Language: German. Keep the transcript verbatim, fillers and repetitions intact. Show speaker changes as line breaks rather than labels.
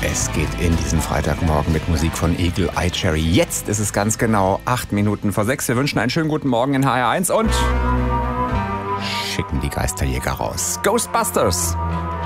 Es geht in diesen Freitagmorgen mit Musik von Eagle Eye Cherry. Jetzt ist es ganz genau acht Minuten vor sechs. Wir wünschen einen schönen guten Morgen in H R eins und schicken die Geisterjäger raus. Ghostbusters!